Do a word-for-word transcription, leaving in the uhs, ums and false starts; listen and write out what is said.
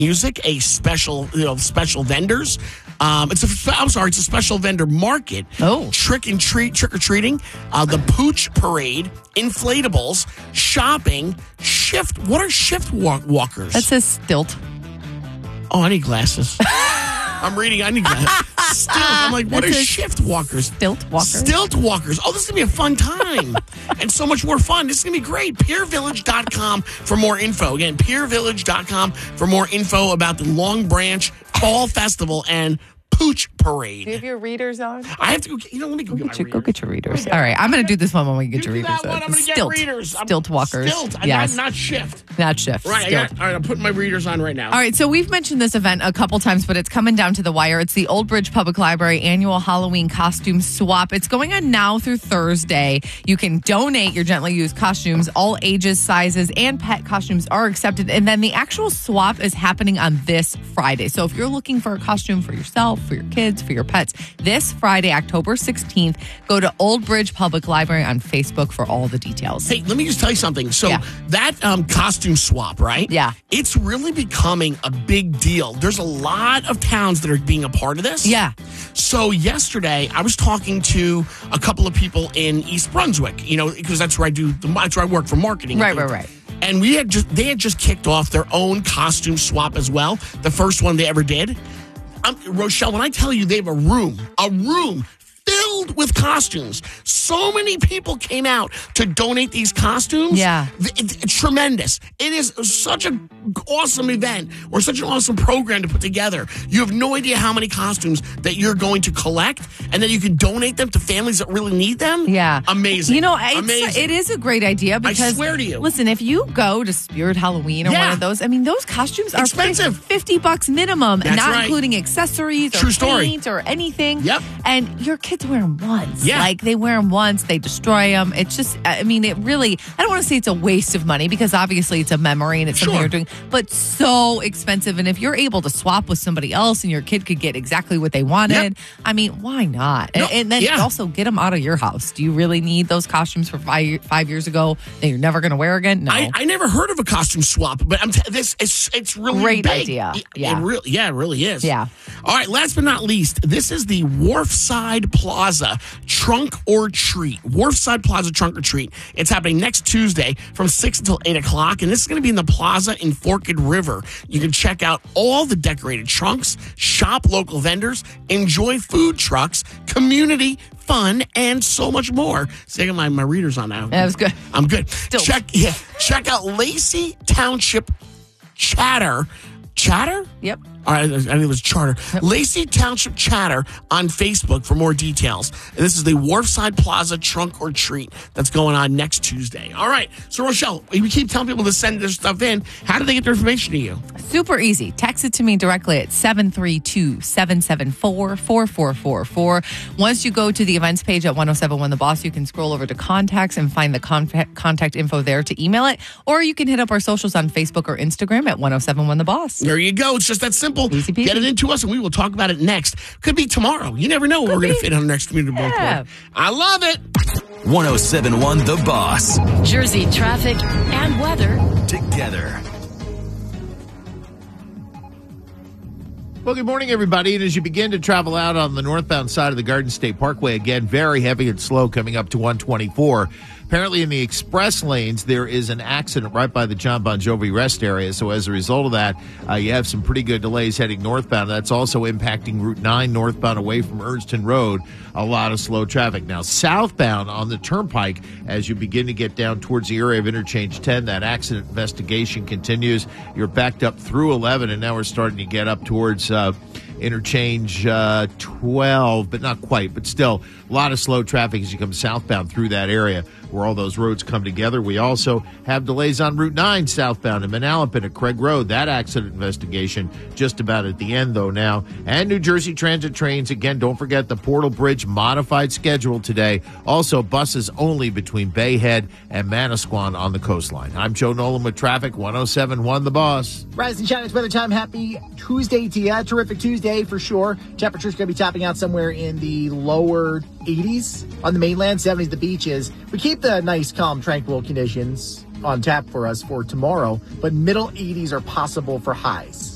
music, a special, you know, special vendors. Um, it's a, I'm sorry, it's a special vendor market. Oh. Trick and treat, trick or treating, uh, the Pooch Parade, inflatables, shopping, shift. What are shift walk- walkers? That says stilt. Oh, I need glasses. I'm reading. I need glasses. Stilt. I'm like, what That are says shift walkers? Stilt walkers. Stilt walkers. Oh, this is going to be a fun time. And so much more fun. This is going to be great. pier village dot com for more info. Again, pier village dot com for more info about the Long Branch Fall Festival and Pooch Parade. Do you have your readers on? I have to go. You know, let me go, Go get, get, my your, readers. go get your readers. All right, I'm going to do this one when we get You your do readers. that one. on. I'm going to get Stilt. readers. I'm- Stilt walkers. Stilt. Yes. Not, not shift. Not shift. Right. I Stilt. got, all right. I'm putting my readers on right now. All right, so we've mentioned this event a couple times, but it's coming down to the wire. It's the Old Bridge Public Library annual Halloween costume swap. It's going on now through Thursday. You can donate your gently used costumes. All ages, sizes, and pet costumes are accepted. And then the actual swap is happening on this Friday. So if you're looking for a costume for yourself, for your kids, for your pets, this Friday, October sixteenth, go to Old Bridge Public Library on Facebook for all the details. Hey, let me just tell you something. So Yeah. that um, costume swap, right? Yeah. It's really becoming a big deal. There's a lot of towns that are being a part of this. Yeah. So yesterday, I was talking to a couple of people in East Brunswick, you know, because that's where I do, the, that's where I work for marketing. Right, right, right. And we had just, they had just kicked off their own costume swap as well. The first one they ever did. Um, Rochelle, when I tell you they have a room, a room filled with costumes. So many people came out to donate these costumes. Yeah. It- it's tremendous. It is such an awesome event or such an awesome program to put together. You have no idea how many costumes that you're going to collect and then you can donate them to families that really need them. Yeah. Amazing. You know, it's, Amazing. it is a great idea because, swear to you. listen, if you go to Spirit Halloween or Yeah. one of those, I mean, those costumes are Expensive. fifty bucks minimum, That's not right. including accessories or True story. paint or anything. Yep. And your kids wear them once. Yeah. Like, they wear them once, they destroy them. It's just, I mean, it really, I don't want to say it's a waste of money because obviously it's a memory and it's something Sure. you're doing, but so expensive. And if you're able to swap with somebody else and your kid could get exactly what they wanted, Yep. I mean, why not? No, and, and then yeah. also get them out of your house. Do you really need those costumes for five, five years ago that you're never going to wear again? No. I, I never heard of a costume swap, but I'm t- this it's it's really Great big. idea. It- Yeah. it really, yeah, it really is. Yeah. All right. Last but not least, this is the Wharfside Plaza Trunk or Treat. Wharfside Plaza Trunk or Treat. It's happening next Tuesday from six until eight o'clock, and this is going to be in the Plaza in Forked River. You can check out all the decorated trunks, shop local vendors, enjoy food trucks, community fun, and so much more. See, I got my, my readers on now. That was good. I'm good. Still. Check yeah, check out Lacey Township Chatter. Chatter? Yep. All right, I think it was Charter. Lacey Township Chatter on Facebook for more details. And this is the Wharfside Plaza Trunk or Treat that's going on next Tuesday. All right. So, Rochelle, we keep telling people to send their stuff in. How do they get their information to you? Super easy. Text it to me directly at seven three two, seven seven four, four four four four. Once you go to the events page at ten seventy-one The Boss, you can scroll over to contacts and find the contact, contact info there to email it. Or you can hit up our socials on Facebook or Instagram at ten seventy-one The Boss. There you go. It's just that simple. Easy peasy. Get it into us, and we will talk about it next. Could be tomorrow. You never know what we're going to fit on our next community Yeah. board. I love it. ten seventy-one The Boss. Jersey traffic and weather. Together. Well, good morning, everybody. And as you begin to travel out on the northbound side of the Garden State Parkway, again, very heavy and slow coming up to one twenty-four. Apparently in the express lanes, there is an accident right by the John Bon Jovi rest area. So as a result of that, uh, you have some pretty good delays heading northbound. That's also impacting Route nine northbound away from Ernston Road. A lot of slow traffic. Now, southbound on the Turnpike, as you begin to get down towards the area of Interchange ten, that accident investigation continues. You're backed up through eleven, and now we're starting to get up towards uh, Interchange uh, twelve, but not quite. But still, a lot of slow traffic as you come southbound through that area where all those roads come together. We also have delays on Route nine southbound in Manalapan at Craig Road. That accident investigation just about at the end, though, now. And New Jersey Transit trains, again, don't forget the Portal Bridge modified schedule today. Also, buses only between Bayhead and Manasquan on the coastline. I'm Joe Nolan with traffic, ten seventy-one The Boss. Rise and shine, it's weather time. Happy Tuesday to you. Terrific Tuesday for sure. Temperature's going to be topping out somewhere in the lower eighties on the mainland, seventies the beaches. We keep the nice, calm, tranquil conditions on tap for us for tomorrow, but middle eighties are possible for highs.